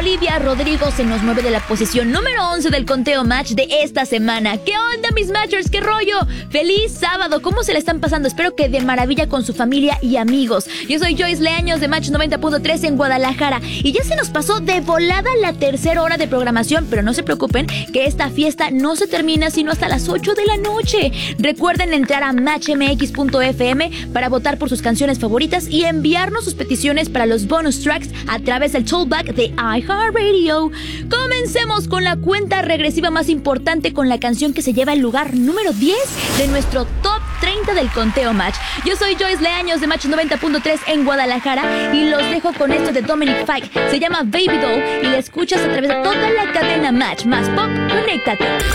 Olivia Rodrigo se nos mueve de la posición número 11 del conteo Match de esta semana. ¿Qué onda, mis Matchers? ¿Qué rollo? ¡Feliz sábado! ¿Cómo se le están pasando? Espero que de maravilla con su familia y amigos. Yo soy Joyce Leaños de Match 90.3 en Guadalajara. Y ya se nos pasó de volada la tercera hora de programación, pero no se preocupen que esta fiesta no se termina sino hasta las 8 de la noche. Recuerden entrar a matchmx.fm para votar por sus canciones favoritas y enviarnos sus peticiones para los bonus tracks a través del tollback de iHeartRadio. Comencemos con la cuenta regresiva más importante con la canción que se lleva el lugar número 10 de nuestro top 30 del conteo Match. Yo soy Joyce Leaños de Match 90.3 en Guadalajara y los dejo con esto de Dominic Fike. Se llama Baby Doll y la escuchas a través de toda la cadena Match más Pop. Conéctate.